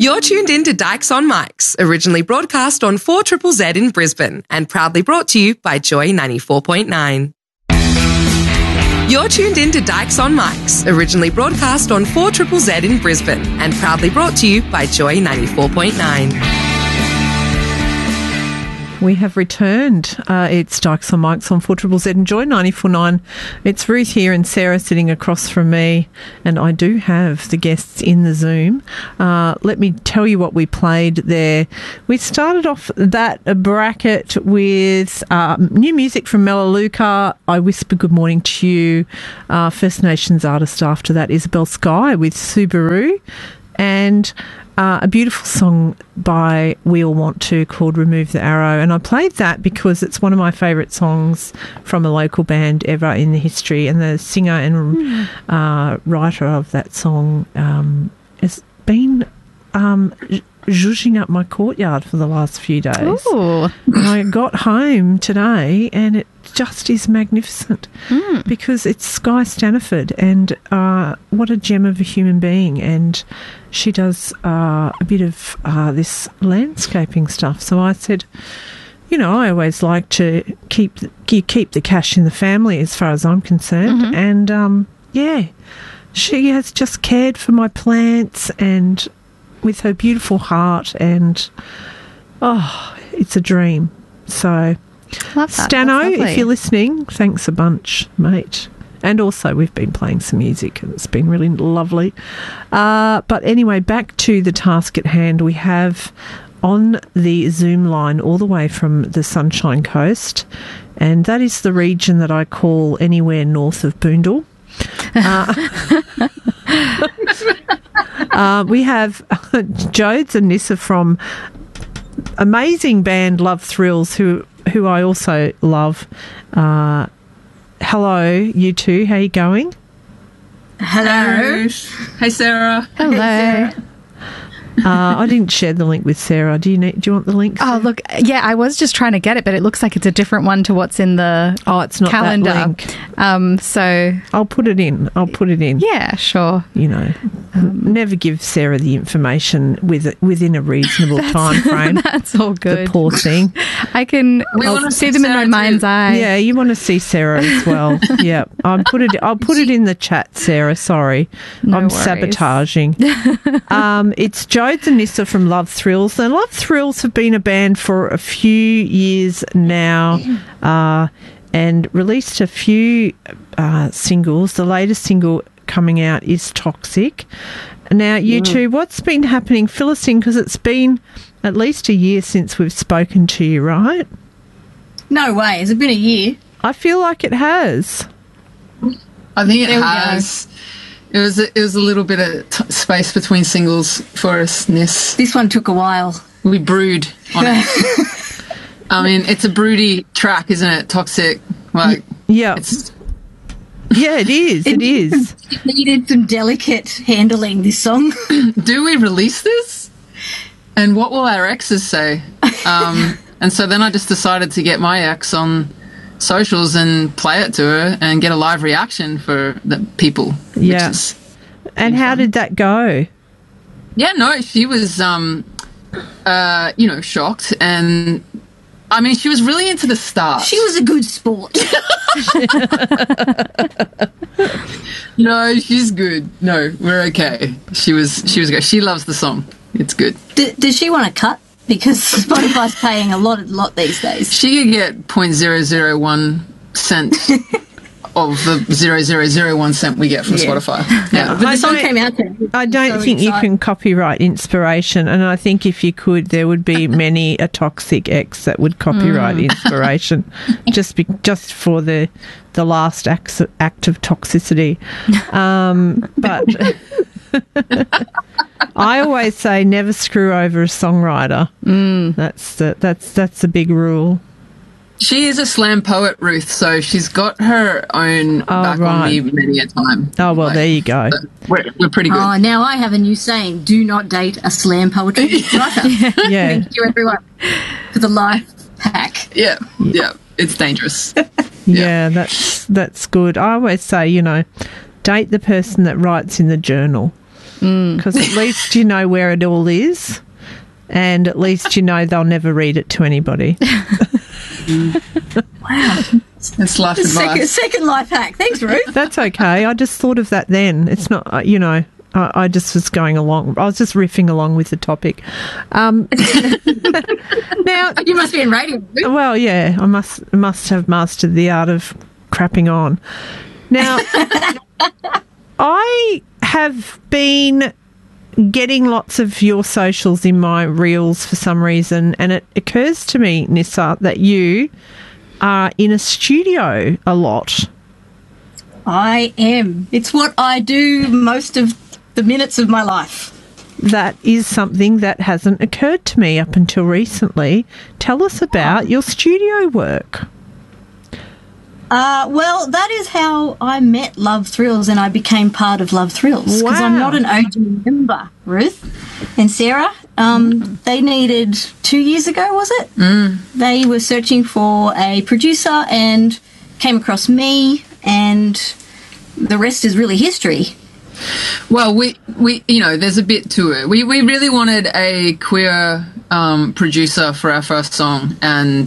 You're tuned in to Dykes on Mics, originally broadcast on 4ZZZ in Brisbane and proudly brought to you by Joy 94.9. You're tuned in to Dykes on Mics, originally broadcast on 4ZZZ in Brisbane and proudly brought to you by Joy 94.9. We have returned. It's Dykes on Mics on 4ZZZ and Joy 94.9. It's Ruth here and Sarah sitting across from me, and I do have the guests in the Zoom. Let me tell you what we played there. We started off that bracket with new music from Melaleuca, I Whisper Good Morning to You, First Nations artist after that, Isabel Skye with Subaru, and a beautiful song by We All Want To called Remove the Arrow. And I played that because it's one of my favourite songs from a local band ever in the history. And the singer and writer of that song has been zhuzhing up my courtyard for the last few days. Ooh. I got home today and it just is magnificent because it's Skye Staniford, and what a gem of a human being. And she does a bit of this landscaping stuff. So I said, you know, I always like to keep the cash in the family as far as I'm concerned. And, she has just cared for my plants and with her beautiful heart, and, it's a dream. So, Love that. Stano, That's lovely. if you're listening, thanks a bunch, mate. And also, we've been playing some music, and it's been really lovely. But anyway, back to the task at hand. We have on the Zoom line all the way from the Sunshine Coast, and that is the region that I call anywhere north of Boondall. We have Jodes and Nissa from amazing band Love Thrills, who I also love. Hello, you two. How you going? Hello. Hey, Sarah. Hello. Hey, Sarah. I didn't share the link with Sarah. Do you want the link? Oh, look, yeah, I was just trying to get it, but it looks like it's a different one to what's in the it's not calendar. That link. So I'll put it in. Yeah, sure. You know, never give Sarah the information within a reasonable time frame. That's all good. The poor thing. I'll see them in my mind's eye. Yeah, you want to see Sarah as well. Yeah, I'll put it in the chat, Sarah. Sorry, No I'm worries. sabotaging. It's Jodes and Nissa from Love Thrills. And Love Thrills have been a band for a few years now, and released a few singles. The latest single coming out is Toxic. Now, you two, what's been happening? Fill us in, because it's been at least a year since we've spoken to you, right? No way. Has it been a year? I feel like it has. I think it There we has. It was a little bit of space between singles for us, Nis. This one took a while. We brewed on it. I mean, it's a broody track, isn't it? Toxic. Like, Yeah. it's, Yeah, it is. It is. It needed some delicate handling, this song. do we release this? And what will our exes say? And so then I just decided to get my ex on socials and play it to her and get a live reaction for the people. Yeah. Which is, And how did that go? yeah, no, she was, shocked. And, I mean, she was really into the start. She was a good sport. No, she's good. No, we're okay. She was good. She loves the song. It's good. Does she want to cut? Because Spotify's paying a lot these days. She could get 0.001 cent of the 0.001 cent we get from Spotify. Yeah. But the song came out today. I don't So think you exciting. can copyright inspiration, and I think if you could, there would be many a toxic ex that would copyright inspiration, just for the last act of toxicity. But I always say never screw over a songwriter. That's a big rule. She is a slam poet, Ruth, so she's got her own back on me many a time. Oh, well, there you go. So we're pretty good. Oh, now I have a new saying. Do not date a slam poetry writer. Yeah. Thank you, everyone, for the life hack. Yeah, it's dangerous. Yeah, that's good. I always say, date the person that writes in the journal. because at least you know where it all is, and at least you know they'll never read it to anybody. Wow. It's life advice. Second life hack. Thanks, Ruth. That's okay. I just thought of that then. It's not, I just was going along. I was just riffing along with the topic. Now, You must be in radio, Ruth. well, yeah, I must have mastered the art of crapping on. Now, I have been getting lots of your socials in my reels for some reason, and it occurs to me, Nissa, that you are in a studio a lot. I am. It's what I do most of the minutes of my life. That is something that hasn't occurred to me up until recently. Tell us about your studio work. Well, that is how I met Love Thrills and I became part of Love Thrills. Because I'm Wow. not an OG member, Ruth and Sarah. They needed 2 years ago, was it? They were searching for a producer and came across me, and the rest is really history. Well, we there's a bit to it. We really wanted a queer producer for our first song, and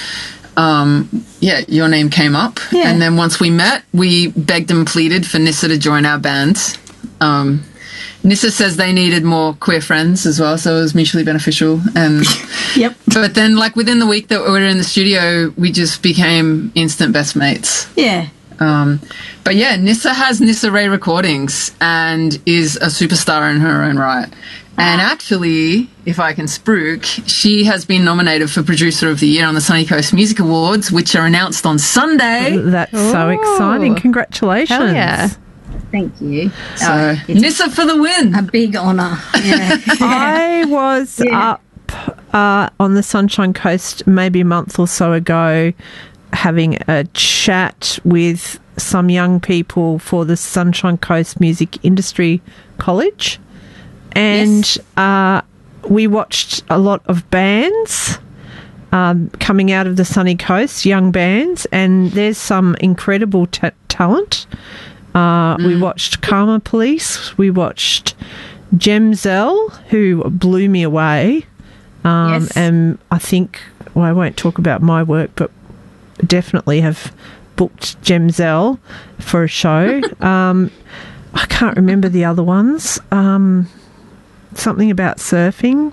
your name came up. Yeah. And then once we met, we begged and pleaded for Nissa to join our band. Nissa says they needed more queer friends as well, so it was mutually beneficial. And Yep. but then, like, within the week that we were in the studio, we just became instant best mates. Yeah. But yeah, Nissa has Nissa Ray Recordings and is a superstar in her own right. And actually, if I can spruik, she has been nominated for Producer of the Year on the Sunny Coast Music Awards, which are announced on Sunday. That's so exciting. Congratulations. Hell yeah. Thank you. So, It's Nissa for the win. a big honour. Yeah. I was up on the Sunshine Coast maybe a month or so ago having a chat with some young people for the Sunshine Coast Music Industry College, and we watched a lot of bands coming out of the sunny coast, young bands, and there's some incredible talent. We watched Karma Police, we watched Gemzell, who blew me away, Yes. and I think, well, I won't talk about my work, but definitely have booked Gemzell for a show. I can't remember the other ones. Something about surfing.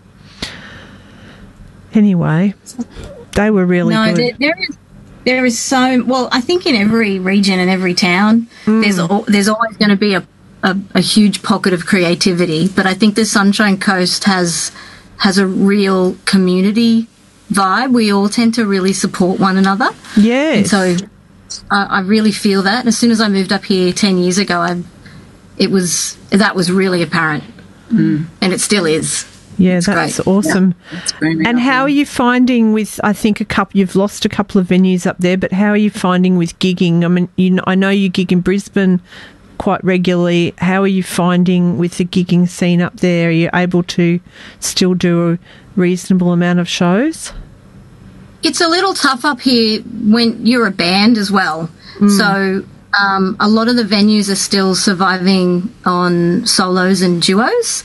Anyway, they were really good. There is so, well, I think in every region and every town, there's always going to be a huge pocket of creativity. But I think the Sunshine Coast has a real community vibe. We all tend to really support one another. Yes. And so I really feel that. And as soon as I moved up here 10 years ago, that was really apparent. And it still is. Yeah, that's great. awesome. It's booming And up how are here. you finding with, I think you've lost a couple of venues up there, but how are you finding with gigging? I mean, I know you gig in Brisbane quite regularly. How are you finding with the gigging scene up there? Are you able to still do a reasonable amount of shows? It's a little tough up here when you're a band as well. So a lot of the venues are still surviving on solos and duos,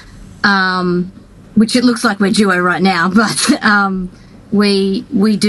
which it looks like we're duo right now, but we're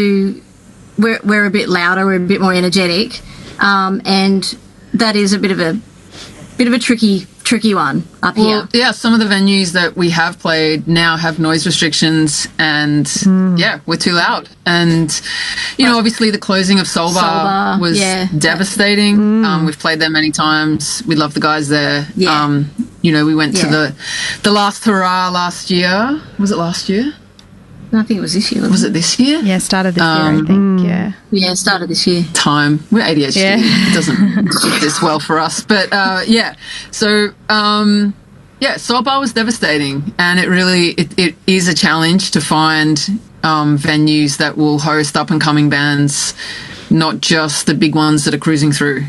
a bit louder, we're a bit more energetic, and that is a bit of a tricky one up here. Well, yeah, some of the venues that we have played now have noise restrictions, and we're too loud. And obviously the closing of Soul Bar was devastating. We've played there many times. We love the guys there. Yeah. We went to the last hurrah last year. Was it last year? I think it was this year. Was it this year? Yeah, started this year, I think. Yeah. Yeah, it started this year. Time. We're ADHD. Yeah. It doesn't fit this well for us. But so Soul Bar was devastating, and it is a challenge to find venues that will host up and coming bands, not just the big ones that are cruising through.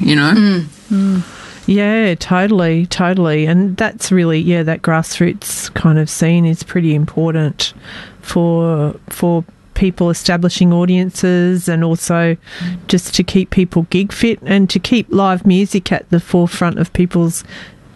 Yeah, totally. And that's really, that grassroots kind of scene is pretty important for people establishing audiences, and also just to keep people gig fit and to keep live music at the forefront of people's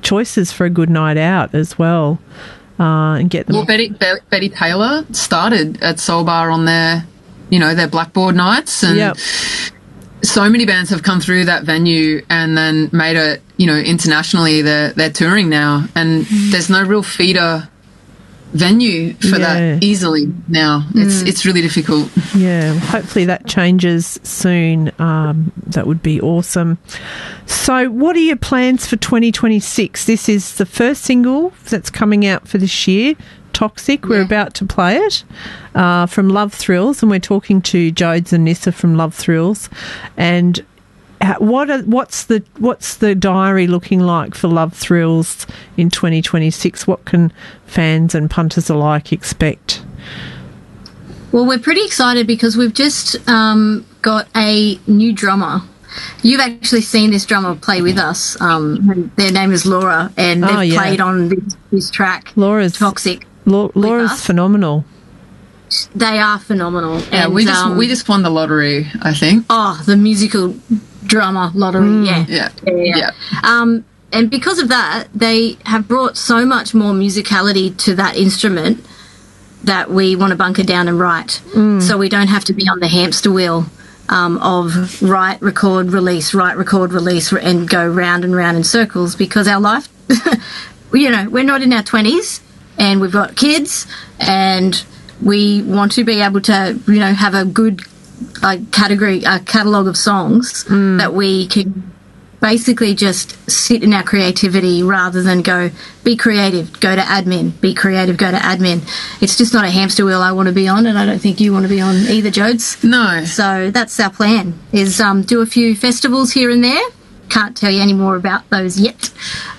choices for a good night out as well, and get them. Well, Betty Taylor started at Soul Bar on their Blackboard nights, and so many bands have come through that venue and then made it, internationally. They're touring now, and there's no real feeder venue for that easily now. It's really difficult. Yeah, hopefully that changes soon. That would be awesome. So what are your plans for 2026? This is the first single that's coming out for this year, Toxic. We're about to play it from Love Thrills, and we're talking to Jodes and Nissa from Love Thrills. And what's the diary looking like for Love Thrills in 2026? What can fans and punters alike expect? Well, we're pretty excited because we've just got a new drummer. You've actually seen this drummer play with us. Their name is Laura, and they've played on this track, Laura's Toxic. Laura's phenomenal. They are phenomenal. Yeah, and, we just won the lottery, I think. Oh, the musical drama lottery. Yeah. And because of that, they have brought so much more musicality to that instrument that we want to bunker down and write. So we don't have to be on the hamster wheel of write, record, release, and go round and round in circles, because our life, we're not in our 20s and we've got kids, and we want to be able to, have a good catalogue of songs that we can basically just sit in our creativity rather than go, be creative, go to admin, be creative, go to admin. It's just not a hamster wheel I want to be on, and I don't think you want to be on either, Jodes. No. So that's our plan, is do a few festivals here and there. Can't tell you any more about those yet.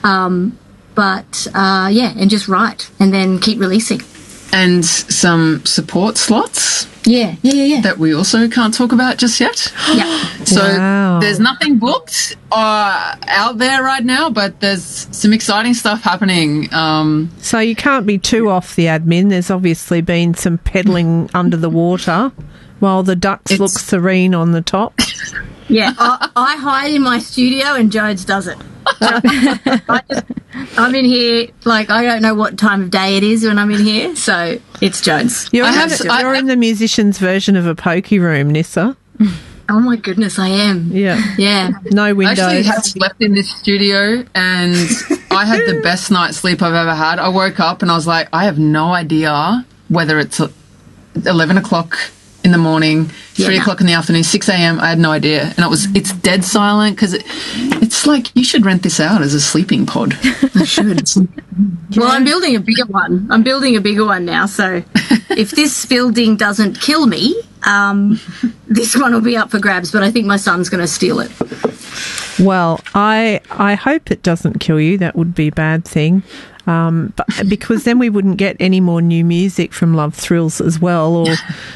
And just write and then keep releasing. And some support slots. Yeah. That we also can't talk about just yet. Yeah. So there's nothing booked out there right now, but there's some exciting stuff happening. So you can't be too off the admin. There's obviously been some peddling under the water while the ducks look serene on the top. Yeah, I hide in my studio and Jodes does it. I'm in here, I don't know what time of day it is when I'm in here, so it's Jodes. You're in the musician's version of a pokey room, Nissa. Oh my goodness, I am. Yeah. No windows. I actually have slept in this studio, and I had the best night's sleep I've ever had. I woke up and I was like, I have no idea whether it's 11 o'clock in the morning, 3 o'clock in the afternoon, 6 a.m. I had no idea. And it's dead silent, because it's like, you should rent this out as a sleeping pod. I should. Well, I'm building a bigger one. I'm building a bigger one now. So if this building doesn't kill me, this one will be up for grabs. But I think my son's going to steal it. Well, I hope it doesn't kill you. That would be a bad thing. But because then we wouldn't get any more new music from Love Thrills as well,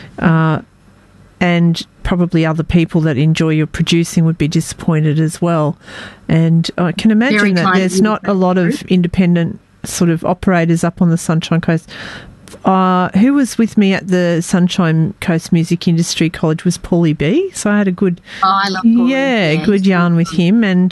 and probably other people that enjoy your producing would be disappointed as well. And I can imagine that there's not a lot of independent sort of operators up on the Sunshine Coast. Who was with me at the Sunshine Coast Music Industry College was Paulie B. So I had a good, I love Paulie. Good yarn with him, and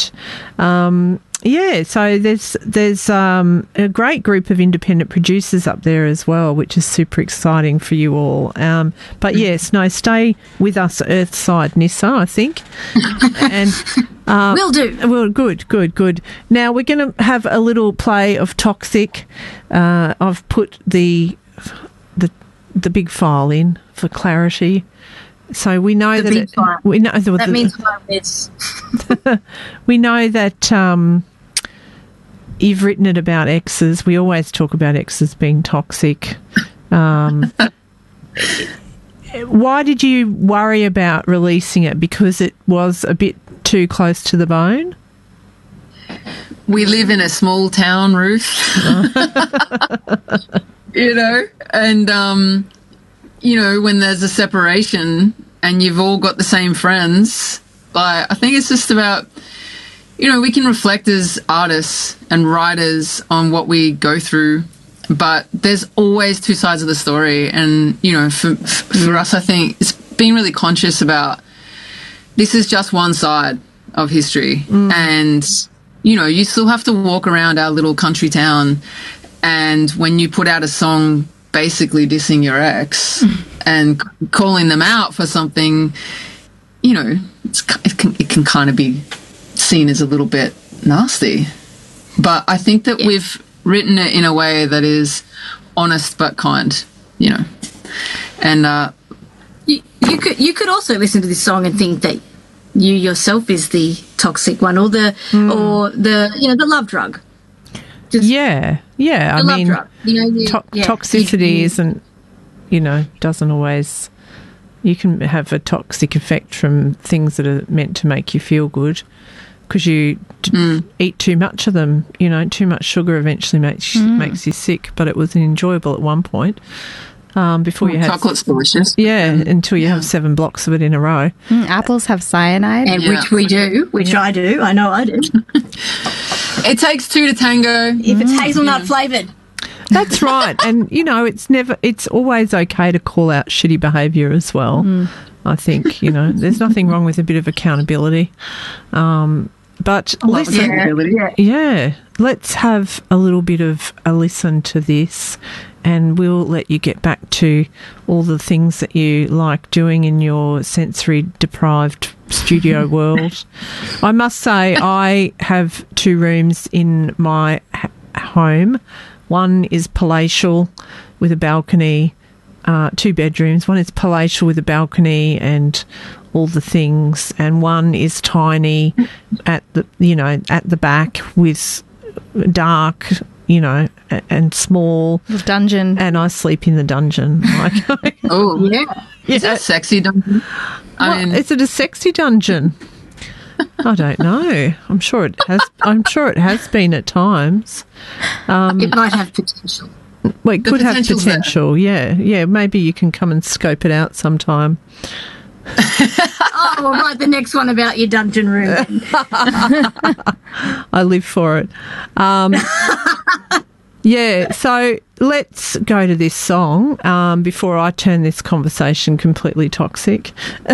so there's a great group of independent producers up there as well, which is super exciting for you all. But yes, stay with us Earthside, Nissa, I think. And will do. Well, good. Now we're going to have a little play of Toxic. I've put the big file in for clarity. So we know that means 5 minutes. We know that you've written it about exes. We always talk about exes being toxic. Why did you worry about releasing it? Because it was a bit too close to the bone? We live in a small town, Ruth. And when there's a separation and you've all got the same friends, I think it's just about, we can reflect as artists and writers on what we go through, but there's always two sides of the story. And, for us, I think it's being really conscious about this is just one side of history. And, you still have to walk around our little country town, and when you put out a song basically dissing your ex and calling them out for something, it can kind of be seen as a little bit nasty. But I think that we've written it in a way that is honest but kind, and you could also listen to this song and think that you yourself is the toxic one, or the love drug. I mean, drug. toxicity isn't, doesn't always. You can have a toxic effect from things that are meant to make you feel good, because you eat too much of them. Too much sugar eventually makes you sick. But it was enjoyable at one point. Before you had chocolate's delicious. Yeah, until you have 7 blocks of it in a row. Apples have cyanide, and which we do, I do. I know I do. It takes 2 to tango. If it's hazelnut flavoured. That's right. And, it's always okay to call out shitty behaviour as well. I think, there's nothing wrong with a bit of accountability. But listen, let's have a little bit of a listen to this, and we'll let you get back to all the things that you like doing in your sensory deprived studio world. I must say, I have 2 rooms in my home. One is palatial with a balcony, 2 bedrooms. One is palatial with a balcony and all the things, and one is tiny at the back with dark, and small. The dungeon. And I sleep in the dungeon. Oh, yeah. Is that a sexy dungeon? Is it a sexy dungeon? I don't know. I'm sure it has been at times. It might have potential. Well, it could have potential. Yeah. Maybe you can come and scope it out sometime. We'll write the next one about your dungeon room. I live for it. So let's go to this song before I turn this conversation completely toxic.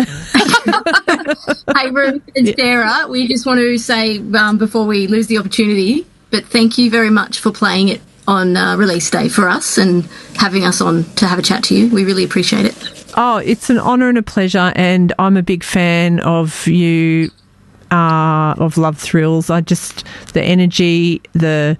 Hey, Ruth and Sarah, we just want to say before we lose the opportunity, but thank you very much for playing it on release day for us and having us on to have a chat to you. We really appreciate it. Oh, it's an honour and a pleasure, and I'm a big fan of you, of Love Thrills. The energy, the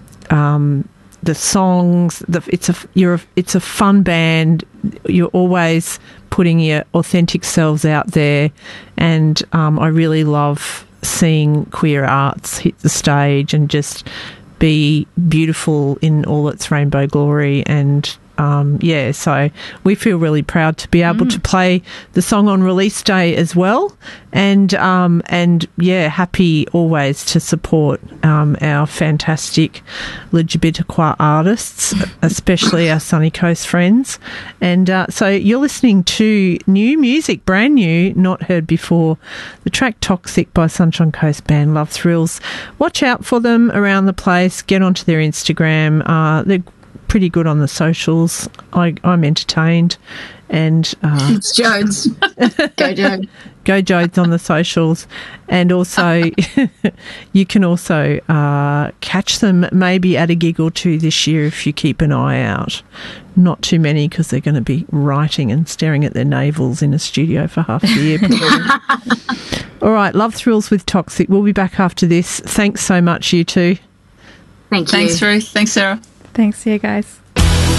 songs. It's a fun band. You're always putting your authentic selves out there, and I really love seeing queer arts hit the stage and just be beautiful in all its rainbow glory. And so we feel really proud to be able to play the song on release day as well, and happy always to support our fantastic LGBTQI artists, especially our Sunny Coast friends. And so you're listening to new music, brand new, not heard before, the track Toxic by Sunshine Coast band Love Thrills. Watch out for them around the place. Get onto their Instagram. They're pretty good on the socials. I'm entertained, and it's Jodes. Go Jodes. Go Jodes on the socials, and also you can also catch them maybe at a gig or 2 this year if you keep an eye out. Not too many, because they're going to be writing and staring at their navels in a studio for half the year. All right, Love Thrills with Toxic. We'll be back after this. Thanks so much, you two. Thank you. Thanks, Ruth. Thanks, Sarah. Thanks, see you guys.